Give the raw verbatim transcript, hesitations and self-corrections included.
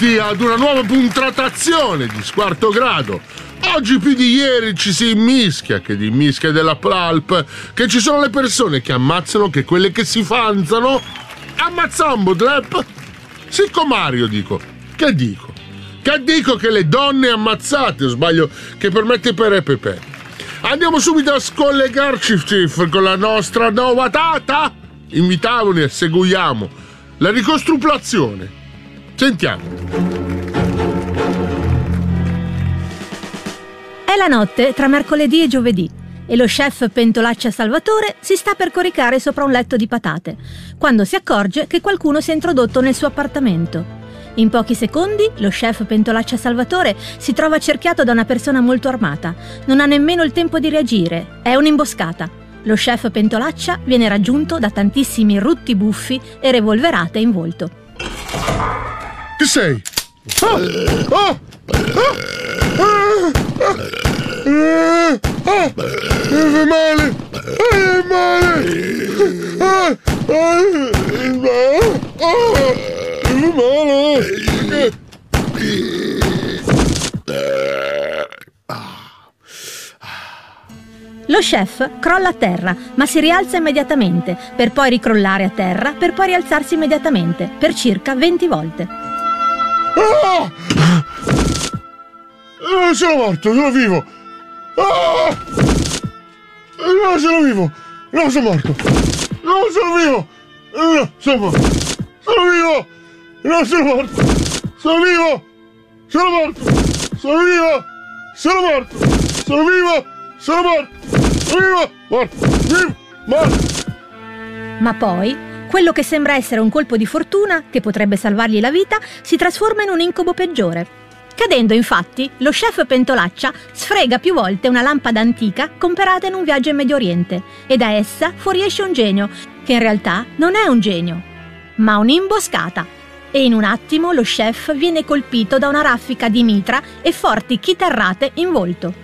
Benvenuti ad una nuova puntratazione di Squarto Grado. Oggi più di ieri ci si immischia che di mischia della pulp, che ci sono le persone che ammazzano che quelle che si fanzano. Ammazzambo, Drep? Sì, comario, dico. Che dico? Che dico che le donne ammazzate, o sbaglio, che permette per e pepe. Andiamo subito a scollegarci con la nostra nuova data. Invitavoli e seguiamo la ricostruzione. Sentiamo. È la notte tra mercoledì e giovedì e lo chef Pentolaccia Salvatore si sta per coricare sopra un letto di patate, quando si accorge che qualcuno si è introdotto nel suo appartamento. In pochi secondi lo chef Pentolaccia Salvatore si trova cerchiato da una persona molto armata. Non ha nemmeno il tempo di reagire. È un'imboscata. Lo chef Pentolaccia viene raggiunto da tantissimi rutti buffi e revolverate in volto. Chi sei? Ah! Ah! Ah! Ah! Ah! Fa male! Fa male! Ah! Fa male! Lo chef crolla a terra, ma si rialza immediatamente, per poi ricrollare a terra, per poi rialzarsi immediatamente, per circa venti volte. Ah! Non sono morto, sono vivo! Ah! No, sono vivo! No, sono morto! No, sono vivo! No, sono morto! Sono vivo! No, sono morto! Sono vivo! Sono morto! Sono vivo! Sono morto! Sono vivo! Sono morto! Sono vivo! Morto! Vivo! Morto! Ma poi, quello che sembra essere un colpo di fortuna, che potrebbe salvargli la vita, si trasforma in un incubo peggiore. Cadendo, infatti, lo chef Pentolaccia sfrega più volte una lampada antica comprata in un viaggio in Medio Oriente e da essa fuoriesce un genio, che in realtà non è un genio, ma un'imboscata. E in un attimo lo chef viene colpito da una raffica di mitra e forti chitarrate in volto.